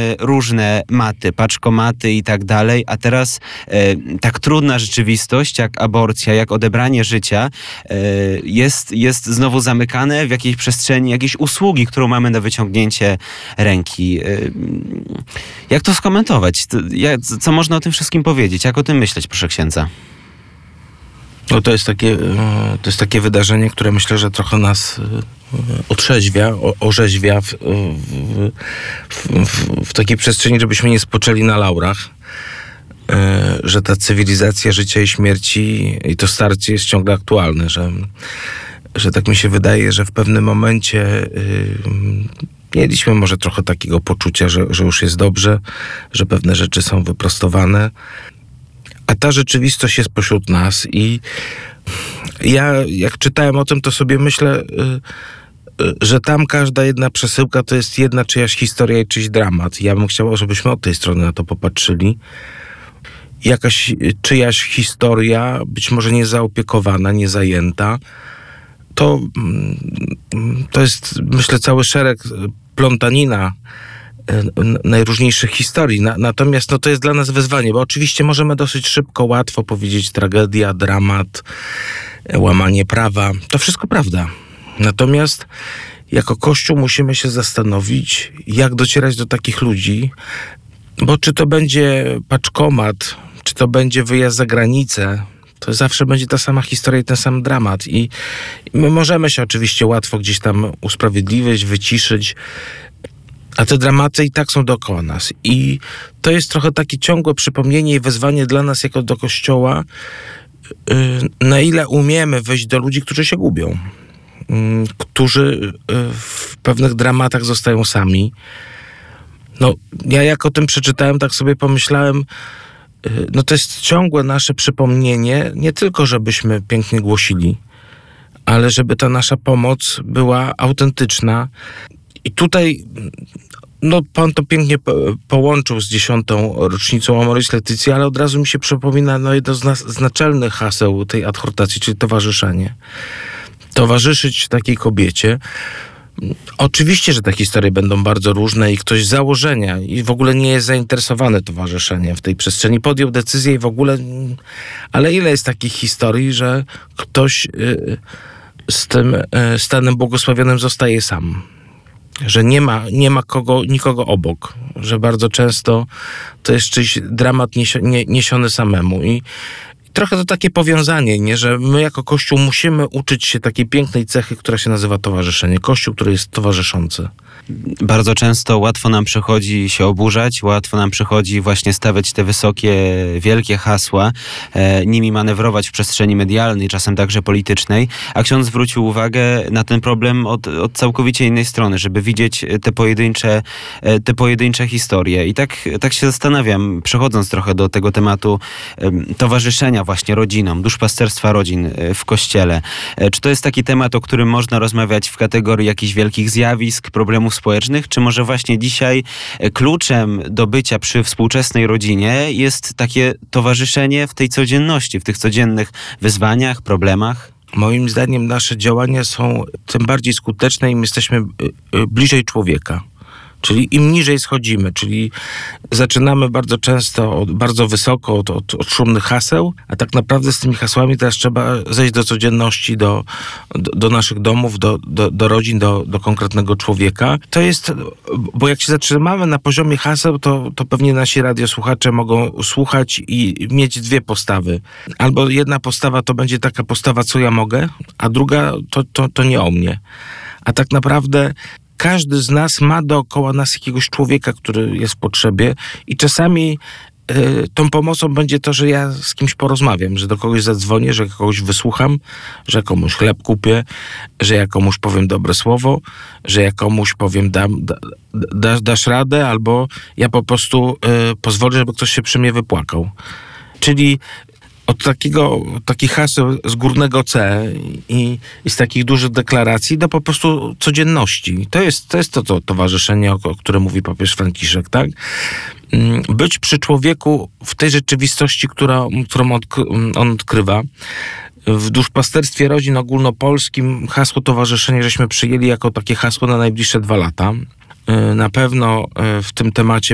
mamy różne maty, paczkomaty i tak dalej, a teraz tak trudna rzeczywistość jak aborcja, jak odebranie życia jest znowu zamykane w jakiejś przestrzeni, jakiejś usługi, którą mamy na wyciągnięcie ręki. Jak to skomentować? Co można o tym wszystkim powiedzieć? Jak o tym myśleć, proszę księdza? No to jest takie wydarzenie, które myślę, że trochę nas otrzeźwia, orzeźwia w takiej przestrzeni, żebyśmy nie spoczęli na laurach, że ta cywilizacja życia i śmierci i to starcie jest ciągle aktualne, że tak mi się wydaje, że w pewnym momencie mieliśmy może trochę takiego poczucia, że już jest dobrze, że pewne rzeczy są wyprostowane, a ta rzeczywistość jest pośród nas i ja jak czytałem o tym, to sobie myślę, że tam każda jedna przesyłka to jest jedna czyjaś historia i czyjś dramat. Ja bym chciał, żebyśmy od tej strony na to popatrzyli. Jakaś czyjaś historia, być może niezaopiekowana, niezajęta, to jest, myślę, cały szereg plątanina najróżniejszych historii. Natomiast to jest dla nas wyzwanie, bo oczywiście możemy dosyć szybko, łatwo powiedzieć tragedia, dramat, łamanie prawa. To wszystko prawda. Natomiast jako Kościół musimy się zastanowić, jak docierać do takich ludzi, bo czy to będzie paczkomat, czy to będzie wyjazd za granicę, to zawsze będzie ta sama historia i ten sam dramat. I my możemy się oczywiście łatwo gdzieś tam usprawiedliwić, wyciszyć, a te dramaty i tak są dookoła nas. I to jest trochę takie ciągłe przypomnienie i wezwanie dla nas jako do Kościoła, na ile umiemy wejść do ludzi, którzy się gubią, którzy w pewnych dramatach zostają sami. Ja jak o tym przeczytałem, tak sobie pomyślałem, to jest ciągłe nasze przypomnienie, nie tylko żebyśmy pięknie głosili, ale żeby ta nasza pomoc była autentyczna. I tutaj pan to pięknie połączył z 10. rocznicą Amoris Laetitia, ale od razu mi się przypomina jedno z naczelnych haseł tej adhortacji, czyli towarzyszenie. Towarzyszyć takiej kobiecie. Oczywiście, że te historie będą bardzo różne i ktoś z założenia i w ogóle nie jest zainteresowany towarzyszeniem w tej przestrzeni. Podjął decyzję i w ogóle... Ale ile jest takich historii, że ktoś z tym stanem błogosławionym zostaje sam? Że nie ma nikogo obok, że bardzo często to jest czyjś dramat niesiony samemu. I trochę to takie powiązanie, nie? Że my jako Kościół musimy uczyć się takiej pięknej cechy, która się nazywa towarzyszenie. Kościół, który jest towarzyszący. Bardzo często łatwo nam przychodzi się oburzać, łatwo nam przychodzi właśnie stawiać te wysokie, wielkie hasła, nimi manewrować w przestrzeni medialnej, czasem także politycznej, a ksiądz zwrócił uwagę na ten problem od całkowicie innej strony, żeby widzieć te pojedyncze historie. I tak się zastanawiam, przechodząc trochę do tego tematu towarzyszenia właśnie rodzinom, duszpasterstwa rodzin w Kościele. Czy to jest taki temat, o którym można rozmawiać w kategorii jakichś wielkich zjawisk, problemów społecznych, czy może właśnie dzisiaj kluczem do bycia przy współczesnej rodzinie jest takie towarzyszenie w tej codzienności, w tych codziennych wyzwaniach, problemach? Moim zdaniem nasze działania są tym bardziej skuteczne, im jesteśmy bliżej człowieka. Czyli im niżej schodzimy, czyli zaczynamy bardzo często bardzo wysoko od szumnych haseł, a tak naprawdę z tymi hasłami teraz trzeba zejść do codzienności, do naszych domów, do rodzin, do konkretnego człowieka. To jest, bo jak się zatrzymamy na poziomie haseł, to pewnie nasi radiosłuchacze mogą słuchać i mieć dwie postawy. Albo jedna postawa to będzie taka postawa, co ja mogę, a druga to nie o mnie. A tak naprawdę każdy z nas ma dookoła nas jakiegoś człowieka, który jest w potrzebie i czasami tą pomocą będzie to, że ja z kimś porozmawiam, że do kogoś zadzwonię, że kogoś wysłucham, że komuś chleb kupię, że ja komuś powiem dobre słowo, że ja komuś powiem dasz radę, albo ja po prostu pozwolę, żeby ktoś się przy mnie wypłakał. Czyli od takich haseł z górnego C i z takich dużych deklaracji do po prostu codzienności. To jest to towarzyszenie, o którym mówi papież Franciszek, tak? Być przy człowieku w tej rzeczywistości, którą on odkrywa. W duszpasterstwie rodzin ogólnopolskim hasło towarzyszenie żeśmy przyjęli jako takie hasło na najbliższe 2 lata. Na pewno w tym temacie